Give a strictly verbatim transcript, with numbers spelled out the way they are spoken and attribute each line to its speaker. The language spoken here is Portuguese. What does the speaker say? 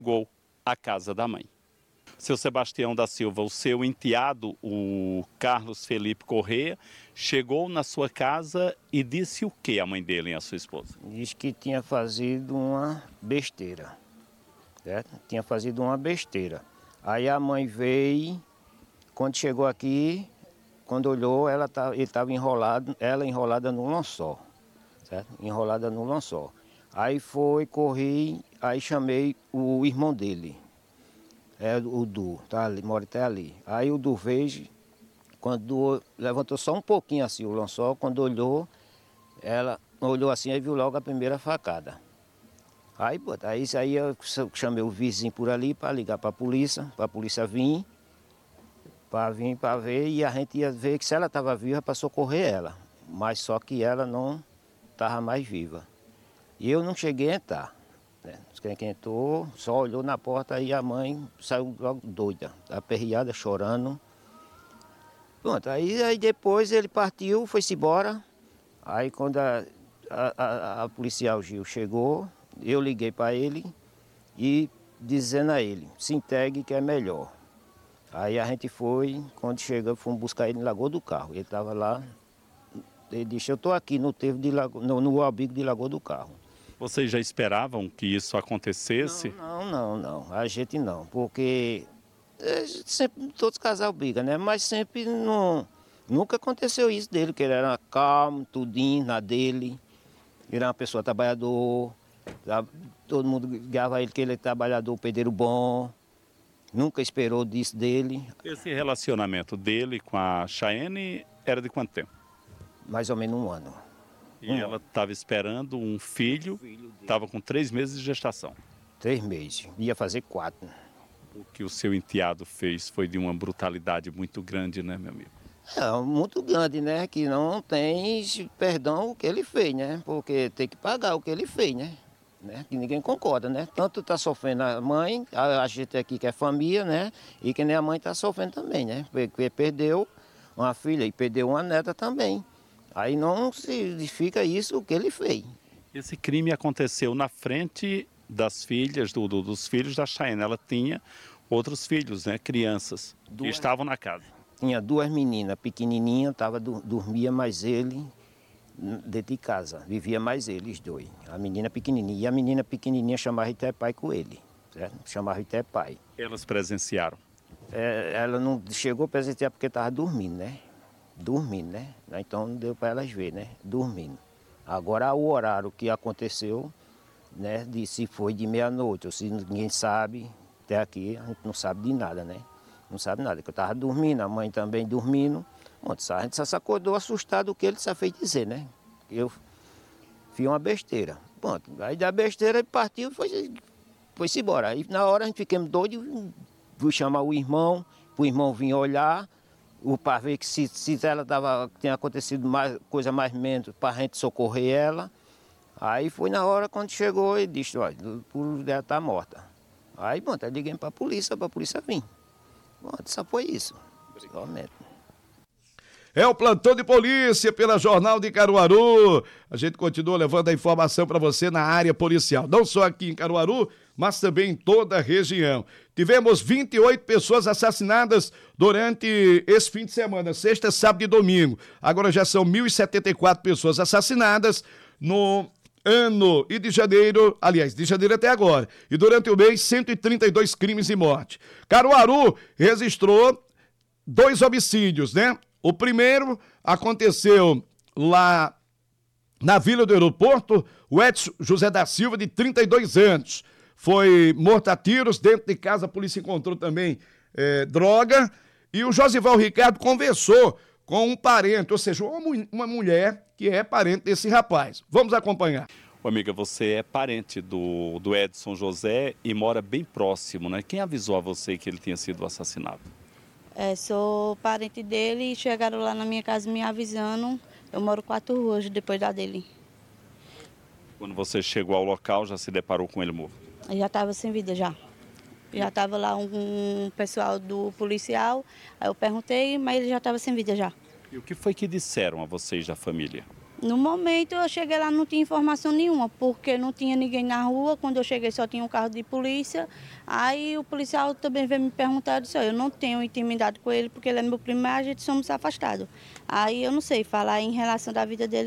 Speaker 1: chegou à casa da mãe. Seu Sebastião da Silva, o seu enteado, o Carlos Felipe Corrêa, chegou na sua casa e disse o que a mãe dele e a sua esposa?
Speaker 2: Diz que tinha fazido uma besteira, certo? Tinha fazido uma besteira. Aí a mãe veio, quando chegou aqui, quando olhou, ela tá, ele estava enrolado, ela enrolada no lençol, certo? Enrolada no lençol. Aí foi, corri, aí chamei o irmão dele. É o Du, tá ali, mora até ali. Aí o Du veio, quando levantou só um pouquinho assim o lençol, quando olhou, ela olhou assim e viu logo a primeira facada. Aí, pô, aí, aí eu chamei o vizinho por ali para ligar para a polícia, para a polícia vir, para vir para ver, e a gente ia ver que se ela estava viva para socorrer ela. Mas só que ela não estava mais viva. E eu não cheguei a entrar. Quem entrou, só olhou na porta e a mãe saiu logo doida, aperreada, chorando. Pronto, aí, aí depois ele partiu, foi-se embora. Aí quando a, a, a, a policial Gil chegou, eu liguei para ele e dizendo a ele, se entregue que é melhor. Aí a gente foi, quando chegou, fomos buscar ele em Lagoa do Carro. Ele estava lá, ele disse, eu estou aqui no, trevo de Lago, no, no abrigo de Lagoa do Carro.
Speaker 1: Vocês já esperavam que isso acontecesse?
Speaker 2: Não, não, não, não. A gente não, porque é, sempre todos os casais brigam, né? Mas sempre não, nunca aconteceu isso dele, que ele era calmo, tudinho na dele. Ele era uma pessoa trabalhador, todo mundo ligava ele que ele é trabalhador, pedreiro bom. Nunca esperou disso dele.
Speaker 1: Esse relacionamento dele com a Chayenne era de quanto tempo?
Speaker 2: Mais ou menos um ano.
Speaker 1: E ela estava esperando um filho, estava com três meses de gestação.
Speaker 2: Três meses, ia fazer quatro.
Speaker 1: O que o seu enteado fez foi de uma brutalidade muito grande, né, meu amigo?
Speaker 2: É, muito grande, né? Que não tem perdão o que ele fez, né? Porque tem que pagar o que ele fez, né? né? Que ninguém concorda, né? Tanto está sofrendo a mãe, a, a gente aqui que é família, né? E que nem a mãe está sofrendo também, né? Porque perdeu uma filha e perdeu uma neta também. Aí não se fica isso o que ele fez.
Speaker 1: Esse crime aconteceu na frente das filhas, do, do, dos filhos da Chayenne. Ela tinha outros filhos, né, crianças, duas, que estavam na casa.
Speaker 2: Tinha duas meninas pequenininhas, tava, dormia mais ele dentro de casa. Vivia mais eles dois. A menina pequenininha. E a menina pequenininha chamava até pai com ele. Certo? Chamava até pai.
Speaker 1: Elas presenciaram?
Speaker 2: É, ela não chegou a presenciar porque estava dormindo, né? Dormindo, né? Então não deu para elas ver, né? Dormindo. Agora o horário que aconteceu, né? De se foi de meia-noite ou se ninguém sabe, até aqui a gente não sabe de nada, né? Não sabe nada, que eu estava dormindo, a mãe também dormindo. Bom, a gente só se acordou assustado o que ele só fez dizer, né? Eu fiz uma besteira. Pronto, aí da besteira ele partiu e foi, foi-se embora. Aí na hora a gente ficamos doidos, fui chamar o irmão, o irmão vir olhar, para ver que se, se ela tava, tinha acontecido mais, coisa mais menos, para a gente socorrer ela. Aí foi na hora quando chegou e disse, olha, ela está morta. Aí, bom, eu liguei para a polícia, para a polícia vir. Bom, só foi isso. Somente.
Speaker 3: É o plantão de polícia pela Jornal de Caruaru. A gente continua levando a informação para você na área policial, não só aqui em Caruaru, mas também em toda a região. Tivemos vinte e oito pessoas assassinadas durante esse fim de semana, sexta, sábado e domingo. Agora já são mil e setenta e quatro pessoas assassinadas no ano e de janeiro, aliás, de janeiro até agora. E durante o mês, cento e trinta e dois crimes e morte. Caruaru registrou dois homicídios, né? O primeiro aconteceu lá na Vila do Aeroporto. O Edson José da Silva, de trinta e dois anos, foi morto a tiros. Dentro de casa a polícia encontrou também é, droga. E o Josival Ricardo conversou com um parente, ou seja, uma, uma mulher que é parente desse rapaz. Vamos acompanhar.
Speaker 1: Ô, amiga, você é parente do, do Edson José e mora bem próximo, né? Quem avisou a você que ele tinha sido assassinado?
Speaker 4: É, sou parente dele e chegaram lá na minha casa me avisando. Eu moro quatro ruas depois da dele.
Speaker 1: Quando você chegou ao local, já se deparou com ele morto?
Speaker 4: Eu já estava sem vida, já. Já estava lá um, um pessoal do policial, aí eu perguntei, mas ele já estava sem vida já.
Speaker 1: E o que foi que disseram a vocês da família?
Speaker 4: No momento eu cheguei lá, não tinha informação nenhuma, porque não tinha ninguém na rua. Quando eu cheguei só tinha um carro de polícia. Aí o policial também veio me perguntar, eu disse, eu não tenho intimidade com ele, porque ele é meu primo, mas a gente somos afastados. Aí eu não sei falar em relação da vida dele.